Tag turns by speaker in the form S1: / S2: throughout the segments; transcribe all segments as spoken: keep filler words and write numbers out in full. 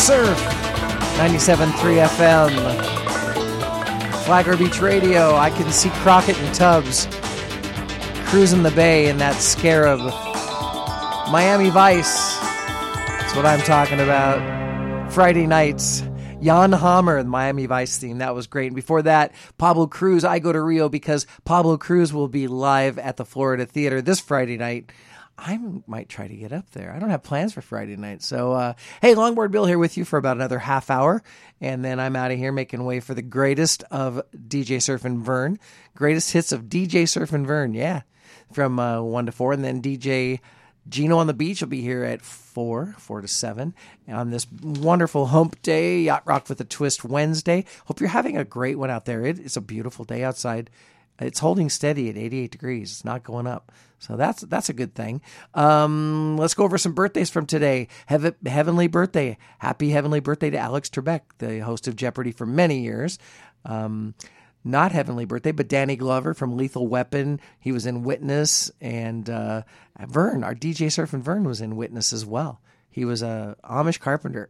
S1: Surf, ninety-seven point three F M. Flagler Beach Radio. I can see Crockett and Tubbs cruising the bay in that Scarab. Miami Vice. That's what I'm talking about. Friday nights. Jan Hammer, the Miami Vice theme. That was great. And before that, Pablo Cruz, I Go to Rio, because Pablo Cruz will be live at the Florida Theater this Friday night. I might try to get up there. I don't have plans for Friday night. So, uh, hey, Longboard Bill here with you for about another half hour. And then I'm out of here making way for the greatest of D J Surf and Vern. Greatest hits of D J Surf and Vern, yeah. From uh, one to four. And then D J Gino on the Beach will be here at four, four to seven. On this wonderful hump day, Yacht Rock with a Twist Wednesday. Hope you're having a great one out there. It, it's a beautiful day outside. It's holding steady at eighty-eight degrees. It's not going up. So that's that's a good thing. Um, let's go over some birthdays from today. Heav- heavenly birthday. Happy heavenly birthday to Alex Trebek, the host of Jeopardy for many years. Um, not heavenly birthday, but Danny Glover from Lethal Weapon. He was in Witness. And uh, Vern, our D J Surf and Vern, was in Witness as well. He was a Amish carpenter.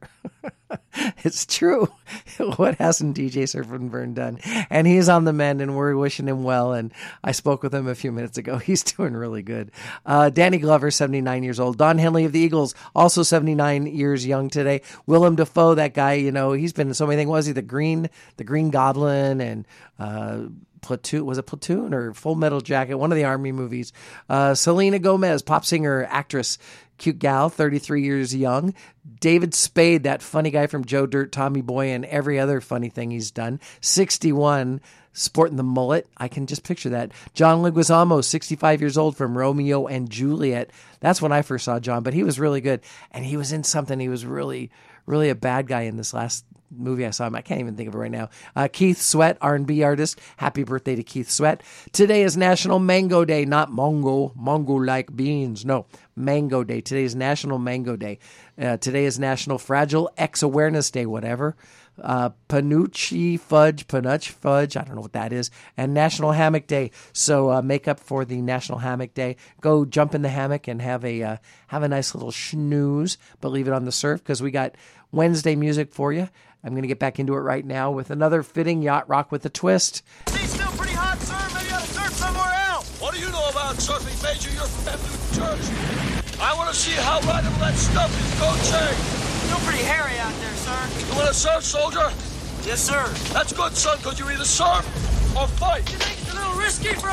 S1: It's true. What hasn't D J Surf and Vern done? And he's on the mend, and we're wishing him well. And I spoke with him a few minutes ago. He's doing really good. Uh, Danny Glover, seventy-nine years old. Don Henley of the Eagles, also seventy-nine years young today. Willem Dafoe, that guy, you know, he's been in so many things. Was he the Green, the Green Goblin, and uh, Platoon? Was it Platoon or Full Metal Jacket? One of the Army movies. Uh, Selena Gomez, pop singer, actress. Cute gal, thirty-three years young. David Spade, that funny guy from Joe Dirt, Tommy Boy, and every other funny thing he's done. sixty-one, sporting the mullet. I can just picture that. John Leguizamo, sixty-five years old, from Romeo and Juliet. That's when I first saw John, but he was really good. And he was in something. He was really, really a bad guy in this last movie I saw him. I can't even think of it right now. Uh, Keith Sweat, R and B artist. Happy birthday to Keith Sweat. Today is National Mango Day, not mongo, mongo like beans. No, Mango Day. Today is National Mango Day. Uh, today is National Fragile X Awareness Day, whatever. Uh, Panucci Fudge, Panuch Fudge, I don't know what that is, and National Hammock Day. So uh, make up for the National Hammock Day. Go jump in the hammock and have a uh, have a nice little snooze, but leave it on the surf, because we got Wednesday music for you. I'm going to get back into it right now with another fitting Yacht Rock with a Twist.
S2: It's still pretty hot, sir. Maybe I ought to surf somewhere else. What do you know about surfing, Major? You're from New Jersey. I want to see how rideable that stuff is. Go change.
S3: Still pretty hairy out there, sir.
S2: You want to surf, soldier?
S3: Yes, sir.
S2: That's good, son, because you either surf or fight.
S3: You think it's a little risky for